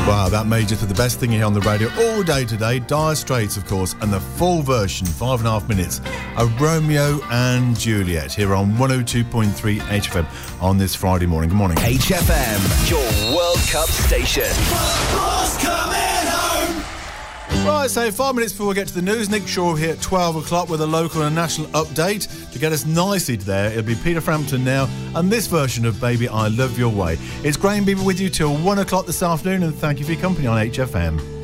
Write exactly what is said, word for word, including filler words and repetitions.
Wow, that made it for the best thing here on the radio all day today. Dire Straits, of course, and the full version, five and a half minutes, of Romeo and Juliet here on one oh two point three H F M on this Friday morning. Good morning. H F M, your World Cup station. Right, so five minutes before we get to the news, Nick Shaw here at twelve o'clock with a local and national update. To get us nicely there, it'll be Peter Frampton now and this version of Baby I Love Your Way. It's Graham Beaver with you till one o'clock this afternoon, and thank you for your company on H F M.